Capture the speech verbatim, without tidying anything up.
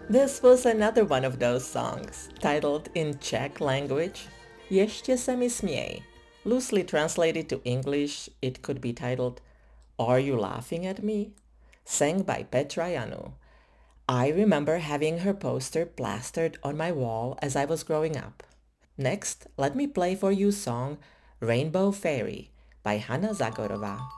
This was another one of those songs, titled in Czech language, Ještě se mi směj. Loosely translated to English, it could be titled, Are You Laughing at Me? Sang by Petra Janu. I remember having her poster plastered on my wall as I was growing up. Next, let me play for you song Rainbow Fairy by Hanna Zagorová.